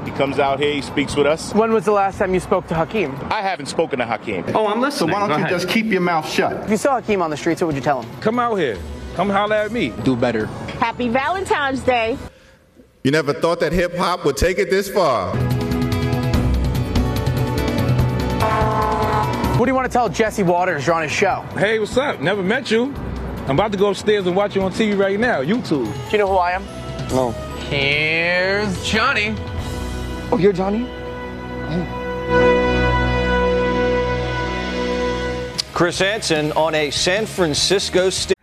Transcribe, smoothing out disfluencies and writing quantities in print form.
He comes out here, he speaks with us. When was the last time you spoke to Hakeem? I haven't spoken to Hakeem. Oh, I'm listening. So why don't you just keep your mouth shut? If you saw Hakeem on the streets, what would you tell him? Come out here. Come holler at me. Do better. Happy Valentine's Day. You never thought that hip-hop would take it this far. What do you want to tell Jesse Waters? You're on his show. Hey, what's up? Never met you. I'm about to go upstairs and watch you on TV right now, YouTube. Do you know who I am? No. Here's Johnny. Oh, you're Johnny? Chris Hansen on a San Francisco